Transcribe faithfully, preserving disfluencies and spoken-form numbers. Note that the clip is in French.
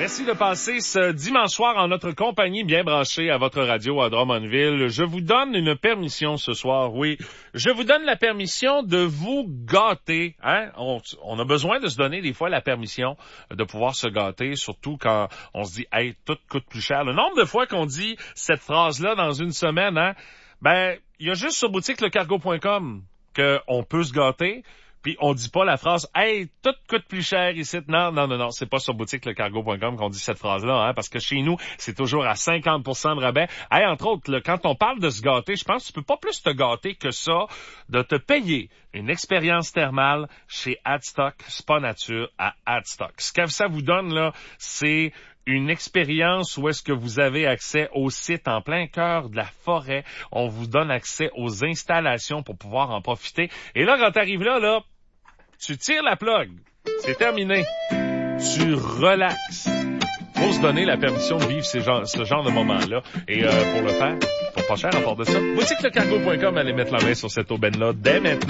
Merci de passer ce dimanche soir en notre compagnie bien branchée à votre radio à Drummondville. Je vous donne une permission ce soir, oui. Je vous donne la permission de vous gâter. Hein? On, on a besoin de se donner des fois la permission de pouvoir se gâter, surtout quand on se dit « Hey, tout coûte plus cher ». Le nombre de fois qu'on dit cette phrase-là dans une semaine, hein, ben, il y a juste sur boutique le cargo point com qu'on peut se gâter. Puis on dit pas la phrase « Hey, tout coûte plus cher ici ». Non, non, non, non, c'est pas sur boutique le cargo point com qu'on dit cette phrase-là, hein, parce que chez nous, c'est toujours à cinquante pour cent de rabais. Hey, entre autres, là, quand on parle de se gâter, je pense que tu peux pas plus te gâter que ça, de te payer une expérience thermale chez Adstock Spa Nature à Adstock. Ce que ça vous donne, là, c'est une expérience où est-ce que vous avez accès au site en plein cœur de la forêt. On vous donne accès aux installations pour pouvoir en profiter. Et là, quand t'arrives là, là, tu tires la plug. C'est terminé. Tu relaxes. Faut se donner la permission de vivre ces genre, ce genre de moment-là. Et euh, pour le faire, faut pas cher à part de ça. Boutique le cargo point com, allez mettre la main sur cette aubaine-là dès maintenant.